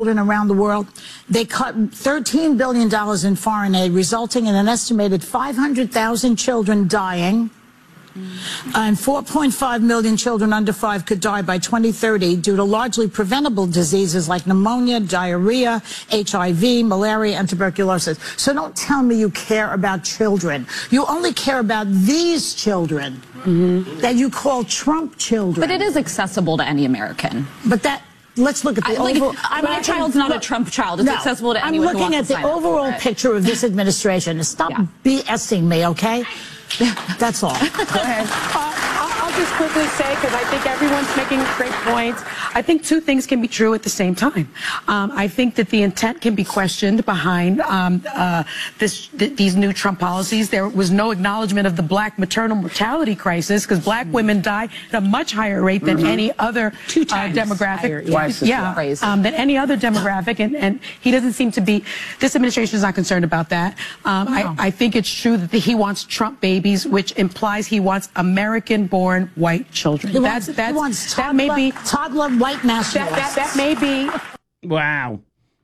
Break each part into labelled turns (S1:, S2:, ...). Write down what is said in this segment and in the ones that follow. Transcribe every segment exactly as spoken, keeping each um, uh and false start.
S1: children around the world. They cut thirteen billion dollars in foreign aid, resulting in an estimated five hundred thousand children dying. And four point five million children under five could die by twenty thirty due to largely preventable diseases like pneumonia, diarrhea, H I V, malaria, and tuberculosis. So don't tell me you care about children. You only care about these children mm-hmm. that you call Trump children.
S2: But it is accessible to any American.
S1: But that... Let's look at the
S2: I,
S1: overall...
S2: Like, my child's not look, a Trump child. It's
S1: no,
S2: accessible to anyone who
S1: I'm looking
S2: wants
S1: at the overall picture of this administration. Stop yeah. BSing me, okay? That's all. Go ahead.
S3: Uh, I'll just quickly say, because I think everyone's making great points, I think two things can be true at the same time. Um, I think that the intent can be questioned behind um, uh, this, th these new Trump policies. There was no acknowledgement of the black maternal mortality crisis, because black women die at a much higher rate than mm-hmm. any other
S1: Two times
S3: uh, demographic.
S1: Higher, yeah,
S3: yeah um, than any other demographic, and, and he doesn't seem to be, this administration is not concerned about that. Um, no. I, I think it's true that the, he wants Trump babies, which implies he wants American-born white children.
S1: He
S3: that's,
S1: wants,
S3: that's,
S1: he wants
S3: that may be
S1: toddler white nationalists.
S3: That, that, that may be.
S4: Wow.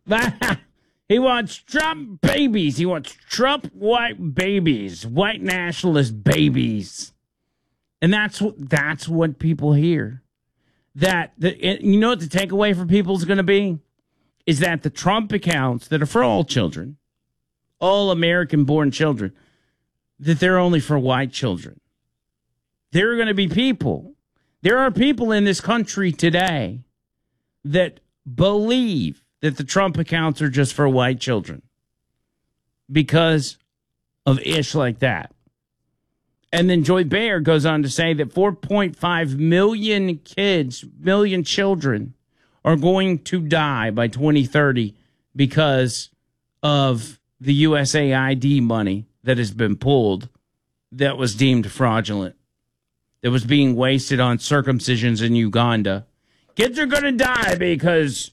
S4: He wants Trump babies. He wants Trump white babies, white nationalist babies. And that's what that's what people hear. That the, you know what the takeaway for people is going to be? Is that the Trump accounts that are for all children, all American-born children, that they're only for white children. There are going to be people. There are people in this country today that believe that the Trump accounts are just for white children because of ish like that. And then Joy Behar goes on to say that four point five million kids, million children are going to die by twenty thirty because of the U S A I D money that has been pulled that was deemed fraudulent, that was being wasted on circumcisions in Uganda. Kids are going to die because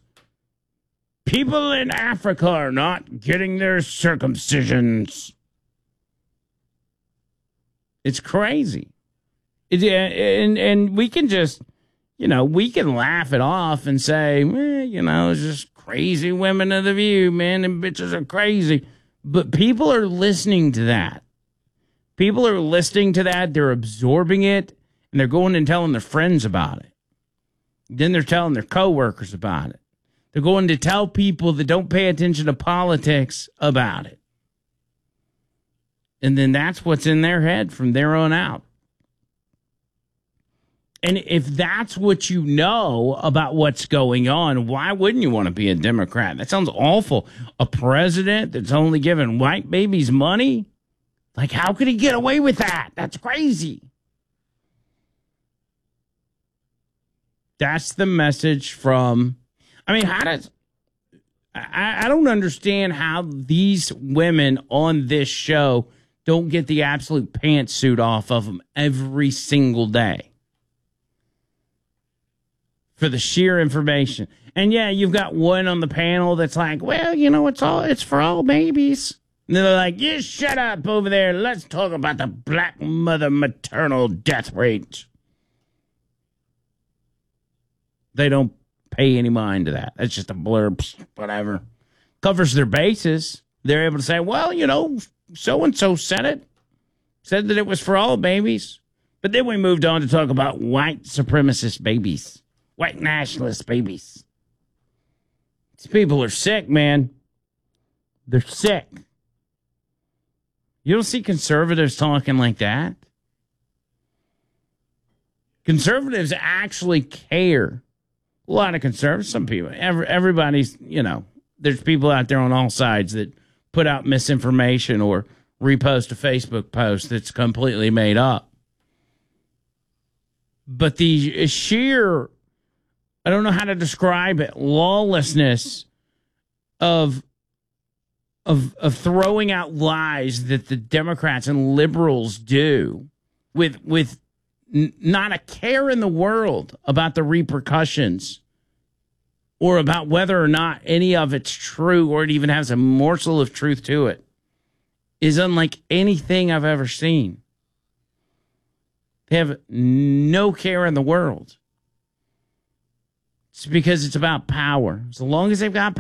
S4: people in Africa are not getting their circumcisions. It's crazy. It, and, and we can just, you know, we can laugh it off and say, eh, you know, it's just crazy women of the view, man, and bitches are crazy. But people are listening to that. People are listening to that. They're absorbing it, and they're going and telling their friends about it. Then they're telling their coworkers about it. They're going to tell people that don't pay attention to politics about it. And then that's what's in their head from there on out. And if that's what you know about what's going on, why wouldn't you want to be a Democrat? That sounds awful. A president that's only giving white babies money? Like, how could he get away with that? That's crazy. That's the message from, I mean, how does, I, I don't understand how these women on this show don't get the absolute pantsuit off of them every single day for the sheer information. And yeah, you've got one on the panel that's like, well, you know, it's all, it's for all babies. And they're like, you shut up over there. Let's talk about the black mother maternal death rate. They don't pay any mind to that. That's just a blurb, whatever. Covers their bases. They're able to say, well, you know, so-and-so said it. Said that it was for all babies. But then we moved on to talk about white supremacist babies. White nationalist babies. These people are sick, man. They're sick. You don't see conservatives talking like that. Conservatives actually care. A lot of conservatives, some people, every, everybody's, you know, there's people out there on all sides that put out misinformation or repost a Facebook post that's completely made up. But the sheer, I don't know how to describe it, lawlessness of of of throwing out lies that the Democrats and liberals do with with n- not a care in the world about the repercussions or about whether or not any of it's true or it even has a morsel of truth to it is unlike anything I've ever seen. They have no care in the world. It's because it's about power. As long as they've got